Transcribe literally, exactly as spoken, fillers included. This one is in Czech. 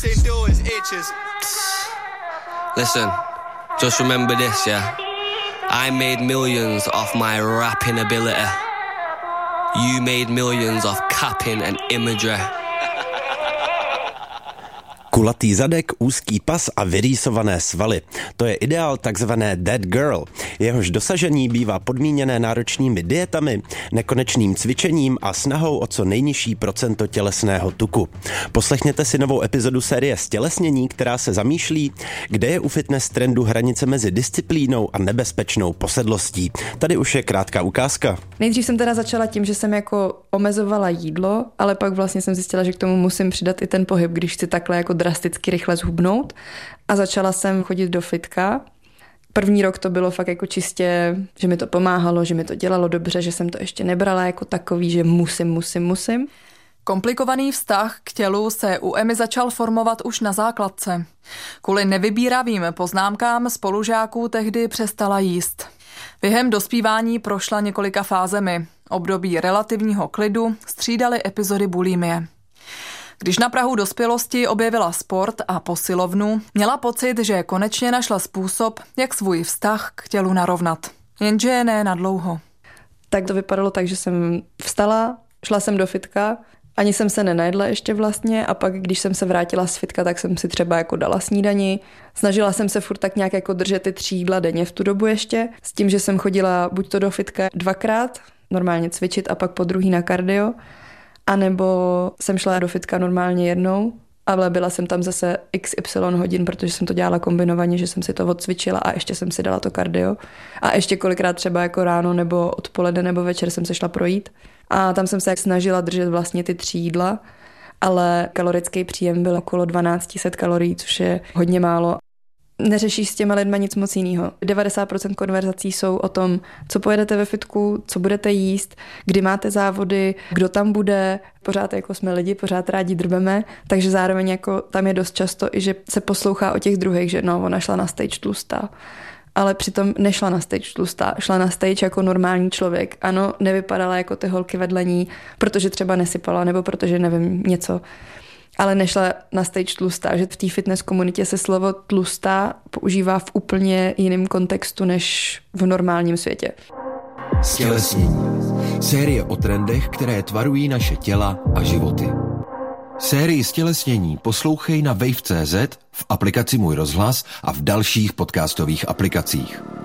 Listen, just remember this, yeah? I made millions off my rapping ability. You made millions off capping and imagery. Kulatý zadek, úzký pas a vyrýsované svaly. To je ideál takzvané dead girl. Jehož dosažení bývá podmíněné náročnými dietami, nekonečným cvičením a snahou o co nejnižší procento tělesného tuku. Poslechněte si novou epizodu série Stělesnění, která se zamýšlí, kde je u fitness trendu hranice mezi disciplínou a nebezpečnou posedlostí. Tady už je krátká ukázka. Nejdřív jsem teda začala tím, že jsem jako omezovala jídlo, ale pak vlastně jsem zjistila, že k tomu musím přidat i ten pohyb, když chci takhle jako drasticky rychle zhubnout, a začala jsem chodit do fitka. První rok to bylo fakt jako čistě, že mi to pomáhalo, že mi to dělalo dobře, že jsem to ještě nebrala jako takový, že musím, musím, musím. Komplikovaný vztah k tělu se u Emy začal formovat už na základce. Kvůli nevybíravým poznámkám spolužáků tehdy přestala jíst. Během dospívání prošla několika fázemi. Období relativního klidu střídaly epizody bulimie. Když na prahu dospělosti objevila sport a posilovnu, měla pocit, že konečně našla způsob, jak svůj vztah k tělu narovnat. Jenže ne na dlouho. Tak to vypadalo tak, že jsem vstala, šla jsem do fitka, ani jsem se nenajedla ještě vlastně, a pak, když jsem se vrátila z fitka, tak jsem si třeba jako dala snídani. Snažila jsem se furt tak nějak jako držet ty tři jídla denně v tu dobu ještě, s tím, že jsem chodila buď to do fitka dvakrát, normálně cvičit, a pak po druhý na kardio, a nebo jsem šla do fitka normálně jednou, ale byla jsem tam zase iks ypsilon hodin, protože jsem to dělala kombinovaně, že jsem si to odcvičila a ještě jsem si dala to kardio. A ještě kolikrát třeba jako ráno nebo odpoledne nebo večer jsem se šla projít. A tam jsem se snažila držet vlastně ty tři jídla, ale kalorický příjem byl okolo dvanáct set kalorií, což je hodně málo. Neřešíš s těma lidma nic moc jinýho. devadesát procent konverzací jsou o tom, co pojedete ve fitku, co budete jíst, kdy máte závody, kdo tam bude. Pořád jako jsme lidi, pořád rádi drbeme, takže zároveň jako tam je dost často i, že se poslouchá o těch druhých, že no, ona šla na stage tlustá. Ale přitom nešla na stage tlustá, šla na stage jako normální člověk. Ano, nevypadala jako ty holky vedle ní, protože třeba nesypala, nebo protože nevím něco. Ale nešla na stage tlustá, že v té fitness komunitě se slovo tlustá používá v úplně jiném kontextu než v normálním světě. Stělesnění. Série o trendech, které tvarují naše těla a životy. Sérii Stělesnění poslouchej na wave tečka cé zet, v aplikaci Můj rozhlas a v dalších podcastových aplikacích.